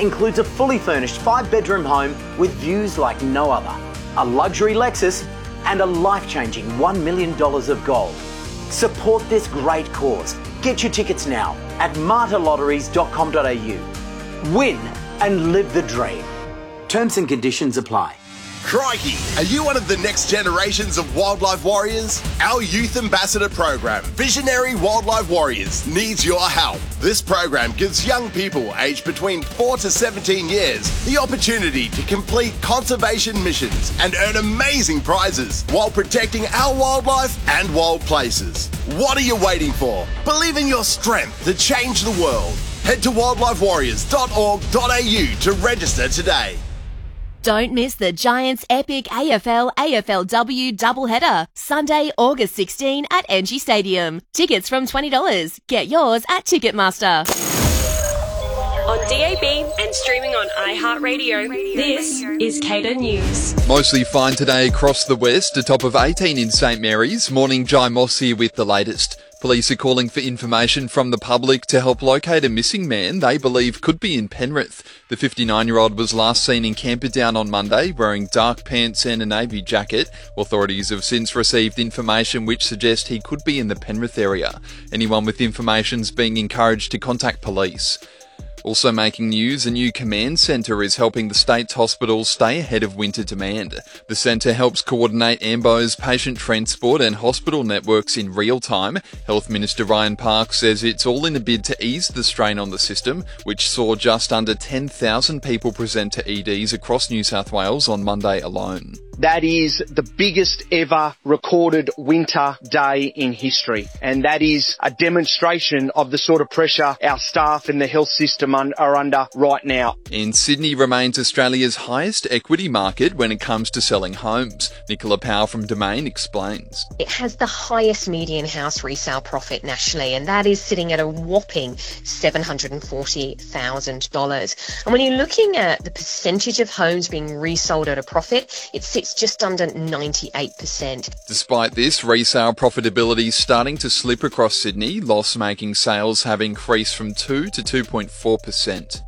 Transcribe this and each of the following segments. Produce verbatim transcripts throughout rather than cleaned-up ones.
includes a fully furnished five-bedroom home with views like no other, a luxury Lexus, and a life-changing one million dollars of gold. Support this great cause. Get your tickets now at marta lotteries dot com dot a u. Win and live the dream. Terms and conditions apply. Crikey, are you one of the next generations of wildlife warriors? Our Youth Ambassador program, Visionary Wildlife Warriors, needs your help. This program gives young people aged between four to seventeen years the opportunity to complete conservation missions and earn amazing prizes while protecting our wildlife and wild places. What are you waiting for? Believe in your strength to change the world. Head to wildlife warriors dot org dot a u to register today. Don't miss the Giants' epic A F L A F L W doubleheader, Sunday, August sixteenth at N G Stadium. Tickets from twenty dollars. Get yours at Ticketmaster. On D A B and streaming on iHeartRadio, this is Cater News. Mostly fine today across the west, a top of eighteen in St Mary's. Morning, Jai Moss here with the latest. Police are calling for information from the public to help locate a missing man they believe could be in Penrith. The fifty-nine-year-old was last seen in Camperdown on Monday wearing dark pants and a navy jacket. Authorities have since received information which suggests he could be in the Penrith area. Anyone with information is being encouraged to contact police. Also making news, a new command centre is helping the state's hospitals stay ahead of winter demand. The centre helps coordinate Ambo's patient transport and hospital networks in real time. Health Minister Ryan Park says it's all in a bid to ease the strain on the system, which saw just under ten thousand people present to E Ds across New South Wales on Monday alone. That is the biggest ever recorded winter day in history. And that is a demonstration of the sort of pressure our staff and the health system un- are under right now. And Sydney remains Australia's highest equity market when it comes to selling homes. Nicola Powell from Domain explains. It has the highest median house resale profit nationally, and that is sitting at a whopping seven hundred forty thousand dollars. And when you're looking at the percentage of homes being resold at a profit, it sits just under ninety-eight percent. Despite this, resale profitability is starting to slip across Sydney. Loss-making sales have increased from two to two point four percent.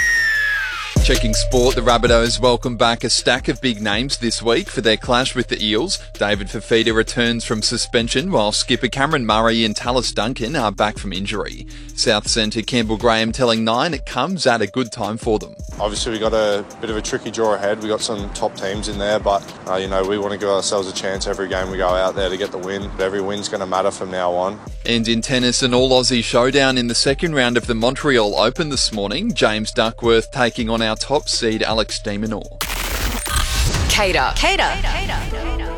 Checking sport, the Rabbitohs welcome back a stack of big names this week for their clash with the Eels. David Fifita returns from suspension, while skipper Cameron Murray and Tallis Duncan are back from injury. South Centre Campbell Graham telling Nine it comes at a good time for them. Obviously, we've got a bit of a tricky draw ahead. We've got some top teams in there, but uh, you know, we want to give ourselves a chance every game we go out there to get the win. Every win's going to matter from now on. And in tennis, an all-Aussie showdown in the second round of the Montreal Open this morning. James Duckworth taking on our top seed Alex de Minaur. Cater. Cater. Cater.